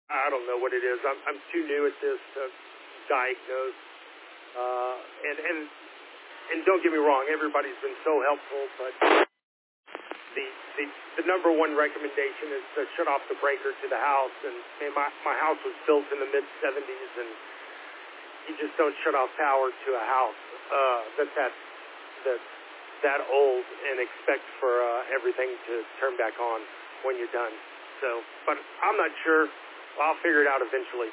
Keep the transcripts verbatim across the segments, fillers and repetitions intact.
I don't know what it is. I'm, I'm too new at this to diagnose. Uh, and, and, and don't get me wrong, everybody's been so helpful, but the, the, the number one recommendation is to shut off the breaker to the house. And, and my, my house was built in the mid seventies, and you just don't shut off power to a house uh, that's that, that's that old and expect for uh, everything to turn back on when you're done. So, but I'm not sure. I'll figure it out eventually.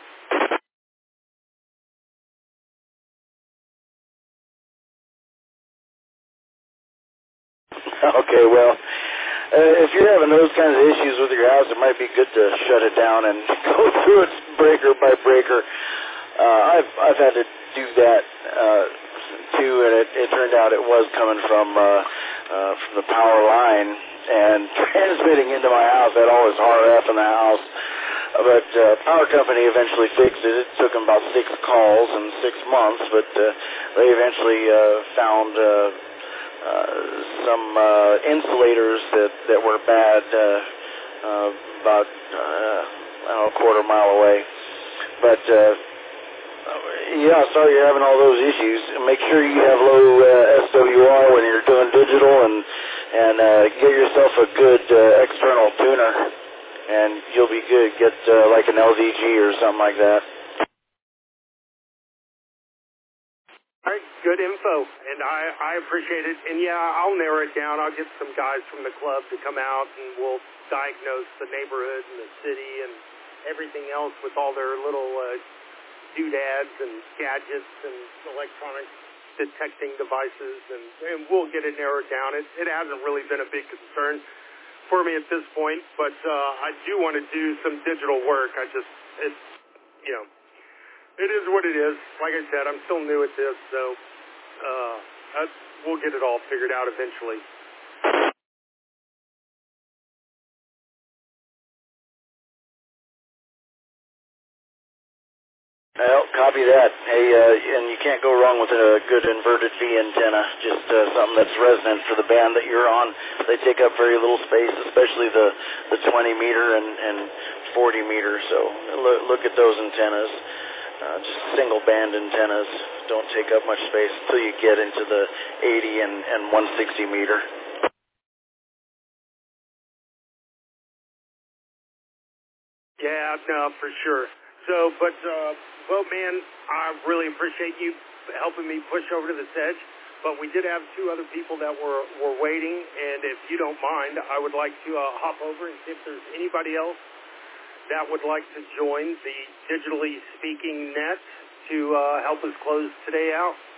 Okay, well, uh, if you're having those kinds of issues with your house, it might be good to shut it down and go through it breaker by breaker. Uh, I've I've had to do that uh, too, and it, it turned out it was coming from uh, uh, from the power line and transmitting into my house. I had all this R F in the house, but uh, power company eventually fixed it. It took them about six calls and six months, but uh, they eventually uh, found uh, uh, some uh, insulators that that were bad uh, uh, about uh, I don't know a quarter mile away, but. Uh, Yeah, sorry you're having all those issues. Make sure you have low uh, S W R when you're doing digital, and and uh, get yourself a good uh, external tuner, and you'll be good. Get uh, like an L V G or something like that. All right, good info, and I, I appreciate it. And yeah, I'll narrow it down. I'll get some guys from the club to come out, and we'll diagnose the neighborhood and the city and everything else with all their little uh, doodads and gadgets and electronic detecting devices, and, and we'll get it narrowed down. It, it hasn't really been a big concern for me at this point, but uh, I do want to do some digital work. I just, it's, you know, it is what it is. Like I said, I'm still new at this, so uh, I, we'll get it all figured out eventually. Well, copy that. Hey, uh, and you can't go wrong with a good inverted V antenna, just uh, something that's resonant for the band that you're on. They take up very little space, especially the, the twenty meter and, and forty meter, so look, look at those antennas. Uh, just single band antennas don't take up much space until you get into the eighty and, and one sixty meter. Yeah, no, for sure. So, but, uh, well, man, I really appreciate you helping me push over to this edge, but we did have two other people that were, were waiting, and if you don't mind, I would like to uh, hop over and see if there's anybody else that would like to join the Digitally Speaking Net to uh, help us close today out.